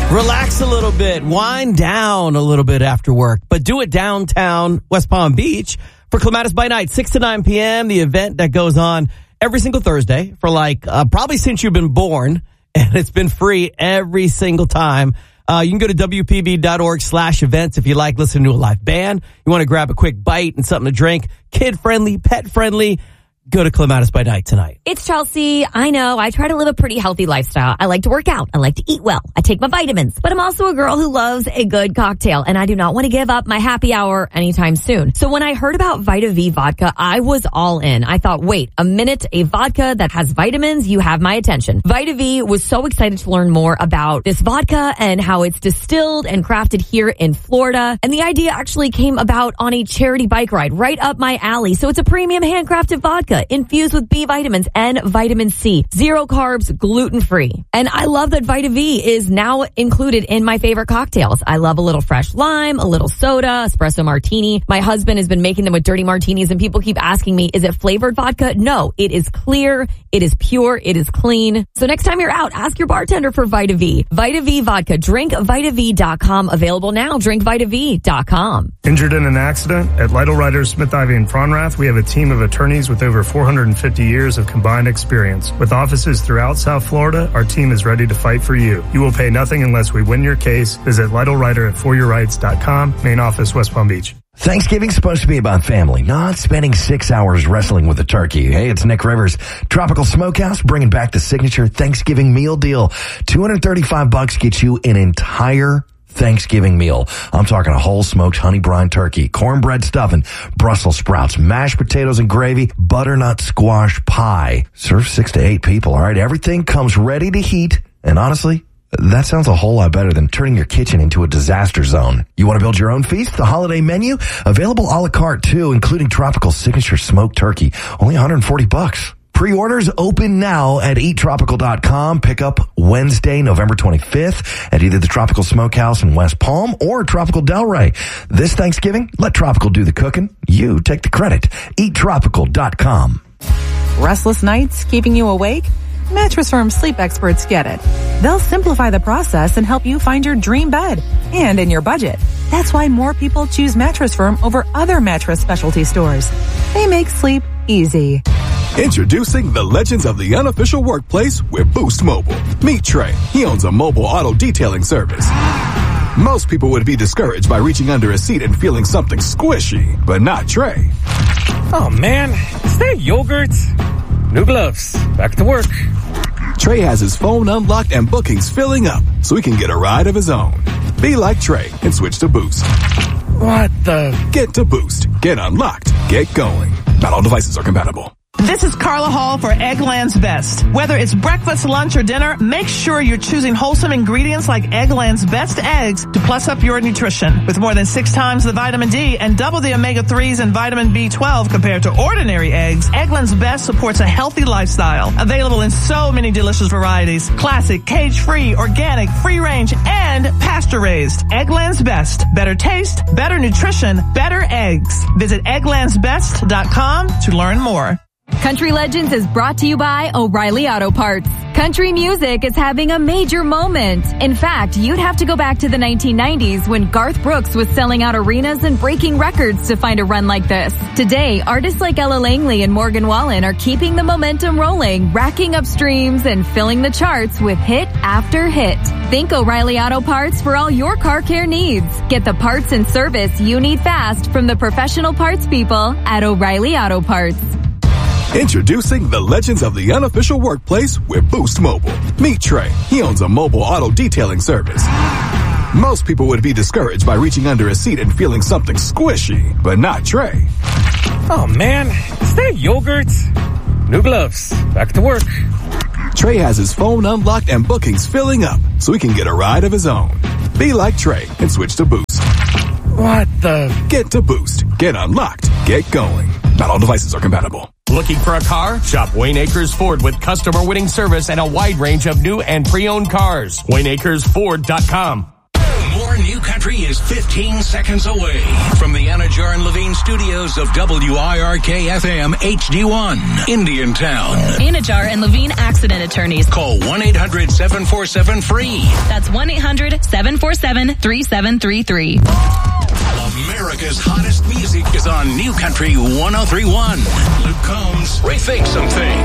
Relax a little bit, wind down a little bit after work, but do it downtown West Palm Beach for Clematis by Night, 6 to 9 p.m., the event that goes on every single Thursday for probably since you've been born, and it's been free every single time. You can go to WPB.org/events if you like listening to a live band. You want to grab a quick bite and something to drink, kid-friendly, pet-friendly. Go to Clematis by Night tonight. It's Chelsea. I know. I try to live a pretty healthy lifestyle. I like to work out. I like to eat well. I take my vitamins. But I'm also a girl who loves a good cocktail, and I do not want to give up my happy hour anytime soon. So when I heard about Vita V vodka, I was all in. I thought, wait a minute, a vodka that has vitamins? You have my attention. Vita V was so excited to learn more about this vodka and how it's distilled and crafted here in Florida. And the idea actually came about on a charity bike ride right up my alley. So it's a premium handcrafted vodka infused with B vitamins and vitamin C. 0 carbs, gluten-free. And I love that Vita V is now included in my favorite cocktails. I love a little fresh lime, a little soda, espresso martini. My husband has been making them with dirty martinis, and people keep asking me, is it flavored vodka? No, it is clear, it is pure, it is clean. So next time you're out, ask your bartender for Vita V. Vita V vodka. DrinkVitaV.com. Available now. DrinkVitaV.com. Injured in an accident? At Lytle Writers, Smith, Ivy, and Fronrath, we have a team of attorneys with over 450 years of combined experience. With offices throughout South Florida, our team is ready to fight for you. You will pay nothing unless we win your case. Visit Lytle Writer at foryourrights.com. Main office, West Palm Beach. Thanksgiving's supposed to be about family, not spending 6 hours wrestling with a turkey. Hey, it's Nick Rivers. Tropical Smokehouse bringing back the signature Thanksgiving meal deal. $235 gets you an entire Thanksgiving meal. I'm talking a whole smoked honey brine turkey, cornbread stuffing, Brussels sprouts, mashed potatoes and gravy, butternut squash pie. Serve 6 to 8 people, all right? Everything comes ready to heat, and honestly, that sounds a whole lot better than turning your kitchen into a disaster zone. You want to build your own feast? The holiday menu? Available a la carte too, including Tropical Signature Smoked Turkey. Only $140. Pre-orders open now at eattropical.com. Pick up Wednesday, November 25th at either the Tropical Smokehouse in West Palm or Tropical Delray. This Thanksgiving, let Tropical do the cooking. You take the credit. Eattropical.com. Restless nights keeping you awake? Mattress Firm sleep experts get it. They'll simplify the process and help you find your dream bed and in your budget. That's why more people choose Mattress Firm over other mattress specialty stores. They make sleep easy. Introducing the legends of the unofficial workplace with Boost Mobile. Meet Trey. He owns a mobile auto detailing service. Most people would be discouraged by reaching under a seat and feeling something squishy, but not Trey. Oh man, is that yogurt? New gloves. Back to work. Trey has his phone unlocked and bookings filling up so he can get a ride of his own. Be like Trey and switch to Boost. What the? Get to Boost. Get unlocked. Get going. Not all devices are compatible. This is Carla Hall for Eggland's Best. Whether it's breakfast, lunch, or dinner, make sure you're choosing wholesome ingredients like Eggland's Best Eggs to plus up your nutrition. With more than 6 times the vitamin D and double the omega-3s and vitamin B12 compared to ordinary eggs, Eggland's Best supports a healthy lifestyle. Available in so many delicious varieties. Classic, cage-free, organic, free-range, and pasture-raised. Eggland's Best. Better taste, better nutrition, better eggs. Visit egglandsbest.com to learn more. Country Legends is brought to you by O'Reilly Auto Parts. Country music is having a major moment. In fact, you'd have to go back to the 1990s when Garth Brooks was selling out arenas and breaking records to find a run like this. Today, artists like Ella Langley and Morgan Wallen are keeping the momentum rolling, racking up streams and filling the charts with hit after hit. Think O'Reilly Auto Parts for all your car care needs. Get the parts and service you need fast from the professional parts people at O'Reilly Auto Parts. Introducing the legends of the unofficial workplace with Boost Mobile. Meet Trey. He owns a mobile auto detailing service. Most people would be discouraged by reaching under a seat and feeling something squishy, but not Trey. Oh man, is that yogurt? New gloves. Back to work. Trey has his phone unlocked and bookings filling up so he can get a ride of his own. Be like Trey and switch to Boost. What the? Get to Boost. Get unlocked. Get going. Not all devices are compatible. Looking for a car? Shop Wayne Acres Ford with customer-winning service and a wide range of new and pre-owned cars. WayneAcresFord.com. More new country Country is 15 seconds away from the Anajar and Levine studios of WIRK-FM HD1, Indiantown. Anajar and Levine Accident Attorneys. Call 1-800-747-FREE. That's 1-800-747-3733. America's hottest music is on New Country 103.1. Luke Combs, Rethink Some Things.